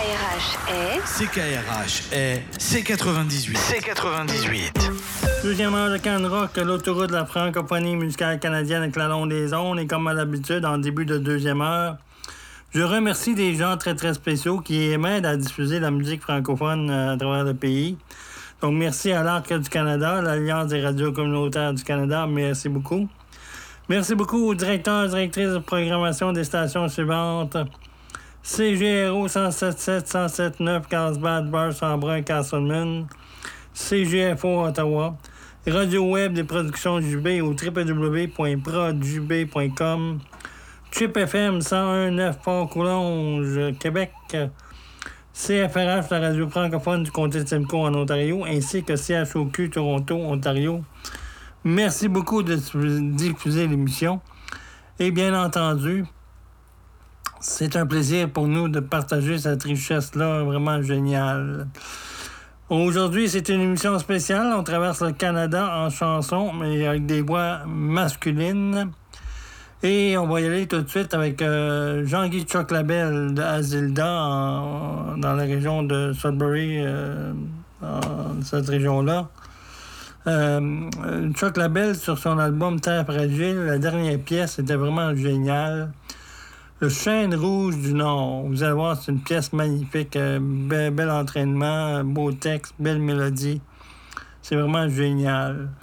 CKRH est C98. C98. Deuxième heure de Can Rock, l'autoroute de la francophonie musicale canadienne avec la longue des ondes. Et comme à l'habitude, en début de deuxième heure, je remercie des gens très, très spéciaux qui m'aident à diffuser la musique francophone à travers le pays. Donc, merci à l'Arc du Canada, l'Alliance des radios communautaires du Canada. Merci beaucoup. Merci beaucoup aux directeurs et directrices de programmation des stations suivantes. CGRO 107.7, 107.9, Carlsbad, Barre, Embrun, Castleman. CGFO Ottawa. Radio Web des productions JB au www.prodjb.com. Chip FM 101.9 Port-Coulonge, Québec. CFRH, la radio francophone du comté de Simcoe en Ontario, ainsi que CHOQ Toronto, Ontario. Merci beaucoup de diffuser l'émission. Et bien entendu, c'est un plaisir pour nous de partager cette richesse-là vraiment géniale. Aujourd'hui, c'est une émission spéciale. On traverse le Canada en chansons, mais avec des voix masculines. Et on va y aller tout de suite avec Jean-Guy Chuck Labelle de Azilda dans la région de Sudbury, dans cette région-là. Chuck Labelle, sur son album Terre fragile, la dernière pièce était vraiment géniale. Le Chêne rouge du Nord. Vous allez voir, c'est une pièce magnifique. Bel entraînement, beau texte, belle mélodie. C'est vraiment génial.